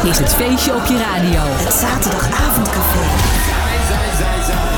is het feestje op je radio. Het zaterdagavondcafé. Zij,